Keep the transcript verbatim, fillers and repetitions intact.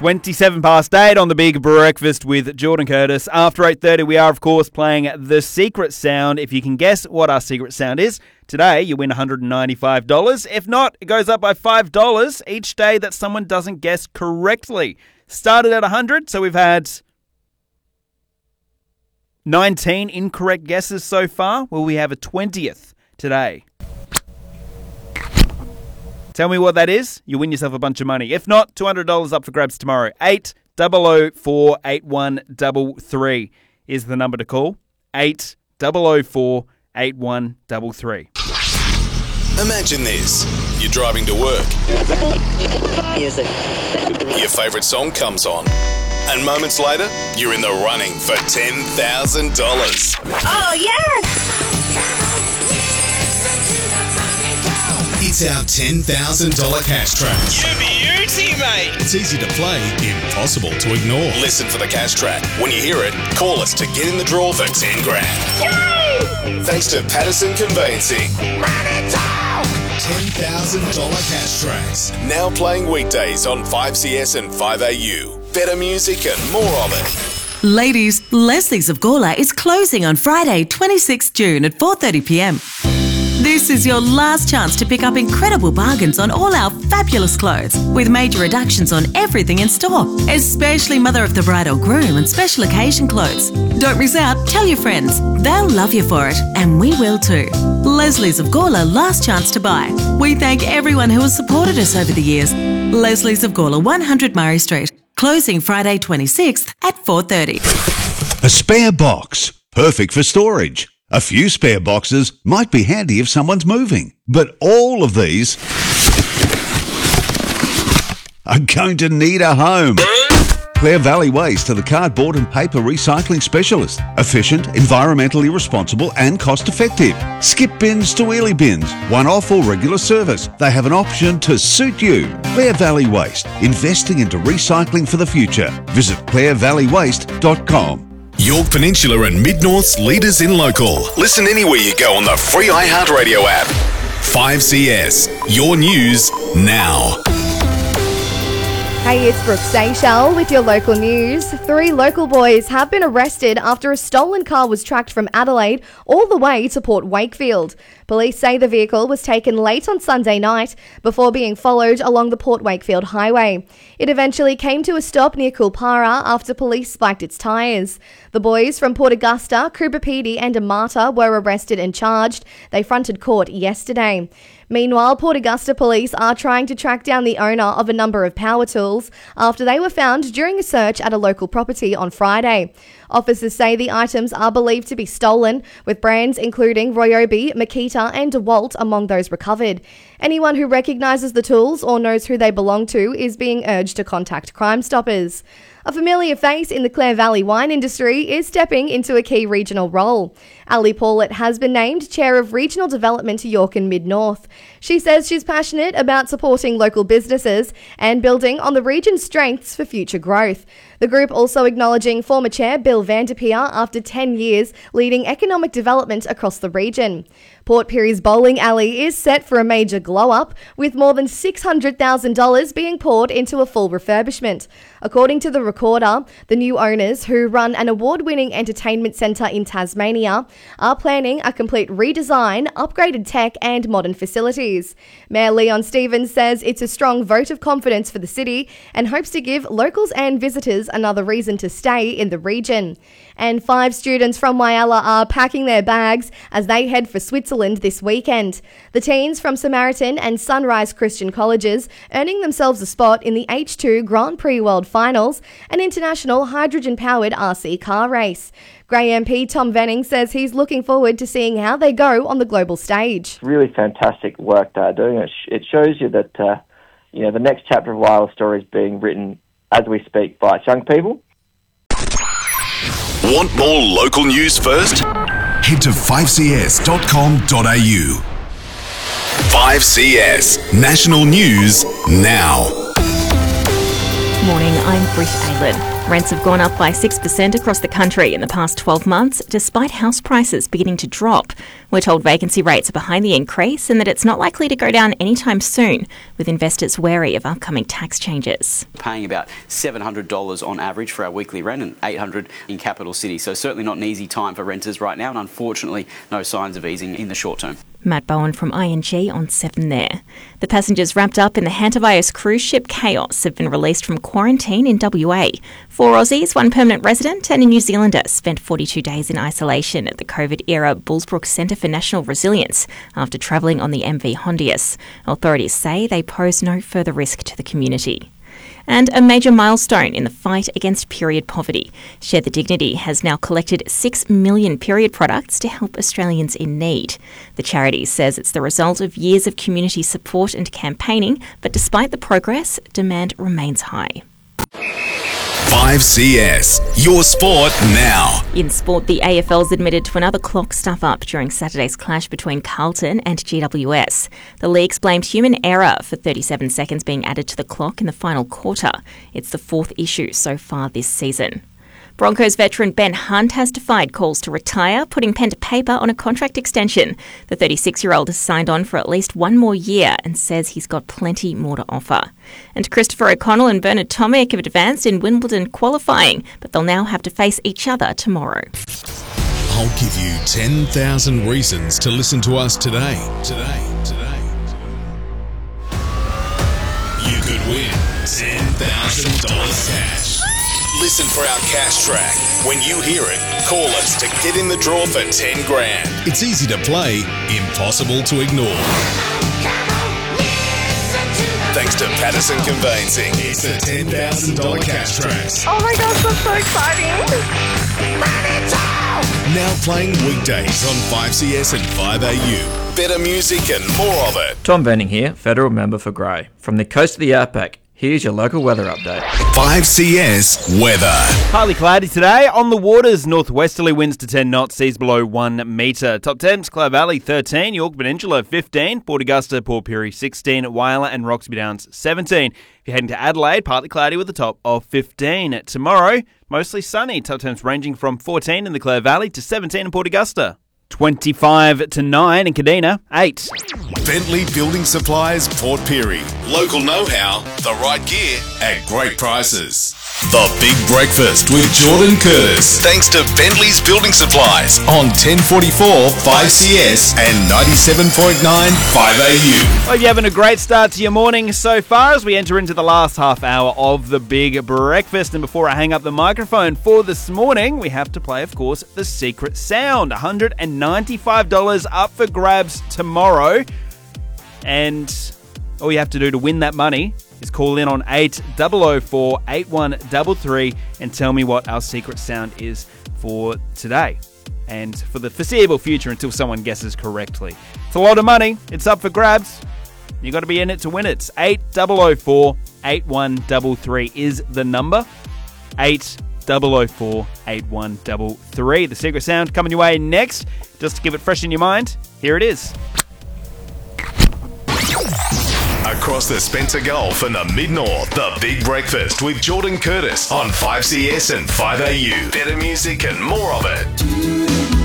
twenty-seven past eight on the Big Breakfast with Jordan Curtis. After eight thirty, we are, of course, playing The Secret Sound. If you can guess what our secret sound is, today you win one hundred ninety-five dollars. If not, it goes up by five dollars each day that someone doesn't guess correctly. Started at one hundred, so we've had nineteen incorrect guesses so far. Will we have a twentieth today? Tell me what that is. You win yourself a bunch of money. If not, two hundred dollars up for grabs tomorrow. eight hundred four eight one three three is the number to call. eight hundred four eight one three three. Imagine this. You're driving to work. Music. Your favourite song comes on. And moments later, you're in the running for ten thousand dollars. Oh, yes! It's our ten thousand dollars cash track. You beauty, mate. It's easy to play, impossible to ignore. Listen for the cash track. When you hear it, call us to get in the draw for ten grand. Yay! Thanks to Patterson Conveyancing. ten thousand dollars cash tracks. Now playing weekdays on five C S and five A U. Better music and more of it. Ladies, Leslie's of Gawler is closing on Friday, twenty-sixth June at four thirty p m. This is your last chance to pick up incredible bargains on all our fabulous clothes, with major reductions on everything in store, especially mother of the bride or groom and special occasion clothes. Don't miss out, tell your friends. They'll love you for it, and we will too. Leslie's of Gawler, last chance to buy. We thank everyone who has supported us over the years. Leslie's of Gawler, one hundred Murray Street. Closing Friday twenty-sixth at four thirty. A spare box, perfect for storage. A few spare boxes might be handy if someone's moving, but all of these are going to need a home. Clare Valley Waste are the cardboard and paper recycling specialist. Efficient, environmentally responsible and cost-effective. Skip bins to wheelie bins, one-off or regular service. They have an option to suit you. Clare Valley Waste, investing into recycling for the future. Visit clare valley waste dot com. York Peninsula and Mid-North's leaders in local. Listen anywhere you go on the free iHeartRadio app. five C S, your news now. Hey, it's Brooke Seychelles with your local news. Three local boys have been arrested after a stolen car was tracked from Adelaide all the way to Port Wakefield. Police say the vehicle was taken late on Sunday night before being followed along the Port Wakefield highway. It eventually came to a stop near Coolpara after police spiked its tyres. The boys from Port Augusta, Cooper Pedy and Amata were arrested and charged. They fronted court yesterday. Meanwhile, Port Augusta police are trying to track down the owner of a number of power tools after they were found during a search at a local property on Friday. Officers say the items are believed to be stolen, with brands including Ryobi, Makita and DeWalt among those recovered. Anyone who recognises the tools or knows who they belong to is being urged to contact Crime Stoppers. A familiar face in the Clare Valley wine industry is stepping into a key regional role. Ali Paulett has been named Chair of Regional Development to York and Mid-North. She says she's passionate about supporting local businesses and building on the region's strengths for future growth. The group also acknowledging former Chair Bill Vanderpeer after ten years leading economic development across the region. Port Pirie's bowling alley is set for a major glow-up, with more than six hundred thousand dollars being poured into a full refurbishment. According to the Recorder, the new owners, who run an award-winning entertainment centre in Tasmania, are planning a complete redesign, upgraded tech and modern facilities. Mayor Leon Stevens says it's a strong vote of confidence for the city and hopes to give locals and visitors another reason to stay in the region. And five students from Whyalla are packing their bags as they head for Switzerland this weekend. The teens from Samaritan and Sunrise Christian Colleges earning themselves a spot in the H two Grand Prix World Finals, an international hydrogen-powered R C car race. Grey M P Tom Venning says he's looking forward to seeing how they go on the global stage. Really fantastic work they're doing. It, sh- it shows you that uh, you know the next chapter of Whyalla story is being written as we speak by young people. Want more local news first? Head to five c s dot com dot a u. five C S, national news now. Morning, I'm Britt Aylan. Rents have gone up by six percent across the country in the past twelve months, despite house prices beginning to drop. We're told vacancy rates are behind the increase and that it's not likely to go down anytime soon, with investors wary of upcoming tax changes. Paying about seven hundred dollars on average for our weekly rent and eight hundred dollars in capital city, so certainly not an easy time for renters right now, and unfortunately no signs of easing in the short term. Matt Bowen from I N G on seven there. The passengers wrapped up in the Hantavios cruise ship Chaos have been released from quarantine in W A. Four Aussies, one permanent resident and a New Zealander spent forty-two days in isolation at the COVID-era Bullsbrook Centre for National Resilience after travelling on the M V Hondius. Authorities say they pose no further risk to the community. And a major milestone in the fight against period poverty. Share the Dignity has now collected six million period products to help Australians in need. The charity says it's the result of years of community support and campaigning, but despite the progress, demand remains high. five C S, your sport now. In sport, the A F L's admitted to another clock stuff-up during Saturday's clash between Carlton and G W S. The leagues blamed human error for thirty-seven seconds being added to the clock in the final quarter. It's the fourth issue so far this season. Broncos veteran Ben Hunt has defied calls to retire, putting pen to paper on a contract extension. The thirty-six-year-old has signed on for at least one more year and says he's got plenty more to offer. And Christopher O'Connell and Bernard Tomic have advanced in Wimbledon qualifying, but they'll now have to face each other tomorrow. I'll give you ten thousand reasons to listen to us today. Today, today. You could win ten thousand dollars cash. Listen for our cash track. When you hear it, call us to get in the draw for ten grand. It's easy to play, impossible to ignore. Thanks to Patterson Conveyancing, it's the ten thousand dollars cash track. Oh my gosh, that's so exciting. Now playing weekdays on five C S and five A U. Better music and more of it. Tom Benning here, Federal Member for Grey. From the coast of the Outback, here's your local weather update. five C S weather. Partly cloudy today. On the waters, northwesterly winds to ten knots, seas below one metre. Top ten, Clare Valley thirteen, York Peninsula fifteen, Port Augusta, Port Pirie sixteen, Whyalla and Roxby Downs seventeen. If you're heading to Adelaide, partly cloudy with a top of fifteen. Tomorrow, mostly sunny. Top temps ranging from fourteen in the Clare Valley to seventeen in Port Augusta. twenty-five to nine in Kadina, eight. Bentley Building Supplies, Port Pirie. Local know-how, the right gear at great prices. The Big Breakfast with Jordan Curtis. Thanks to Bentley's Building Supplies on ten forty-four five C S and ninety-seven point nine five A U. Hope you're having a great start to your morning so far as we enter into the last half hour of the Big Breakfast. And before I hang up the microphone for this morning, we have to play, of course, the secret sound. one hundred ninety-five dollars up for grabs tomorrow. And all you have to do to win that money is call in on eight oh oh four, eight one three three and tell me what our secret sound is for today and for the foreseeable future until someone guesses correctly. It's a lot of money. It's up for grabs. You got to be in it to win it. eight oh oh four, eight one three three is the number. eight oh oh four, eight one three three. The secret sound coming your way next. Just to keep it fresh in your mind, here it is. Across the Spencer Gulf and the Mid-North, the Big Breakfast with Jordan Curtis on five C S and five A U. Better music and more of it.